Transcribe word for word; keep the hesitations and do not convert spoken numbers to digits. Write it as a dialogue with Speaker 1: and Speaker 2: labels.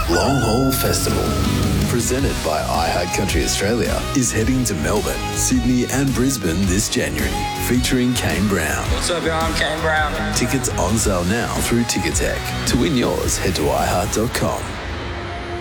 Speaker 1: Long Haul Festival, presented by iHeart Country Australia, is heading to Melbourne, Sydney and Brisbane this January, featuring Kane Brown.
Speaker 2: What's up, y'all? I'm Kane Brown.
Speaker 1: Tickets on sale now through Ticketek. To win yours, head to i heart dot com.